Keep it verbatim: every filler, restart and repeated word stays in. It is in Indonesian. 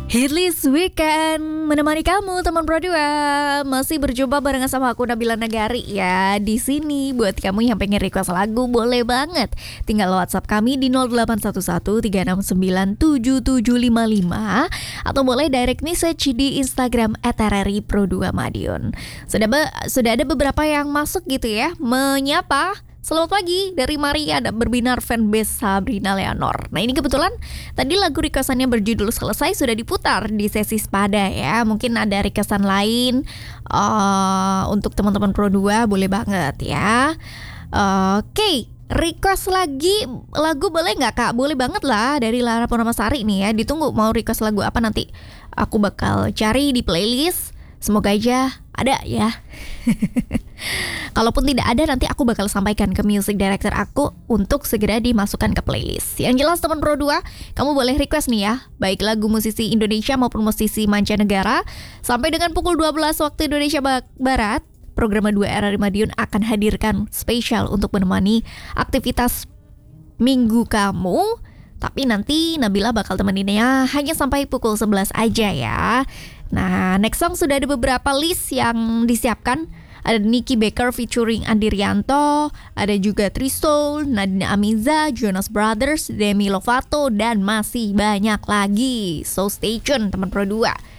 Hitlist Weekend menemani kamu teman Pro dua. Masih berjumpa barengan sama aku Nabila Nagari ya. Di sini buat kamu yang pengen request lagu boleh banget. Tinggal WhatsApp kami di nol delapan satu satu tiga enam sembilan tujuh tujuh lima lima atau boleh direct message di Instagram et r r i pro dua Madiun. Sudah be- sudah ada beberapa yang masuk gitu ya, menyapa. Selamat pagi dari Maria dan berbinar fanbase Sabrina Leonor. Nah ini kebetulan tadi lagu requestannya berjudul Selesai sudah diputar di sesi Spada ya. Mungkin ada requestan lain uh, untuk teman-teman Pro dua boleh banget ya. uh, Oke okay. Request lagi lagu boleh nggak Kak? Boleh banget lah dari Lara Purnamasari nih ya. Ditunggu mau request lagu apa nanti aku bakal cari di playlist. Semoga aja ada ya. Kalaupun tidak ada nanti aku bakal sampaikan ke music director aku untuk segera dimasukkan ke playlist. Yang jelas teman Pro dua, kamu boleh request nih ya, baik lagu musisi Indonesia maupun musisi mancanegara. Sampai dengan pukul dua belas waktu Indonesia Barat, program dua R R I Madiun akan hadirkan spesial untuk menemani aktivitas minggu kamu. Tapi nanti Nabila bakal temeninnya hanya sampai pukul sebelas aja ya. Nah, next song sudah ada beberapa list yang disiapkan. Ada Nicky Baker featuring Andi Rianto, ada juga Trisol, Nadine Amiza, Jonas Brothers, Demi Lovato, dan masih banyak lagi. So stay tune teman Pro dua.